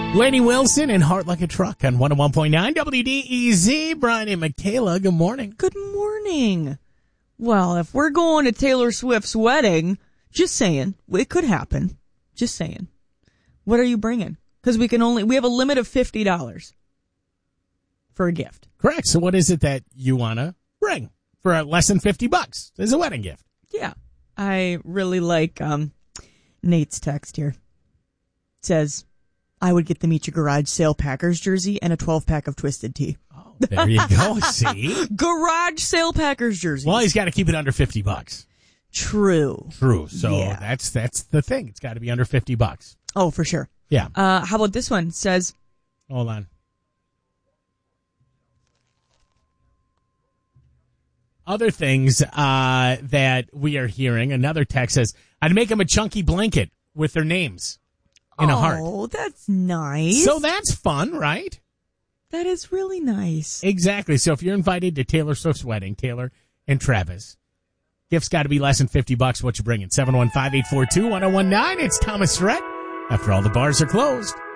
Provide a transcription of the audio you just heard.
Lainey Wilson and Heart Like a Truck on 101.9 WDEZ. Brian and Michaela, good morning. Good morning. Well, if we're going to Taylor Swift's wedding, just saying, it could happen. Just saying. What are you bringing? Because we have a limit of $50 for a gift. Correct. So what is it that you want to bring for less than $50 as a wedding gift? Yeah. I really like Nate's text here. It says, I would get them each a garage sale Packers jersey and a 12-pack of Twisted Tea. Oh, there you go. See? Garage sale Packers jersey. Well, he's got to keep it under $50. True. So yeah. That's the thing. It's got to be under $50. Oh, for sure. Yeah. How about this one? It says, hold on. Other things that we are hearing. Another text says, I'd make them a chunky blanket with their names in a heart. Oh, that's nice. So that's fun, right? That is really nice. Exactly. So if you're invited to Taylor Swift's wedding, Taylor and Travis, gift's got to be less than $50. What you bringing? 715-842-1019. It's Thomas Rhett. After all the bars are closed.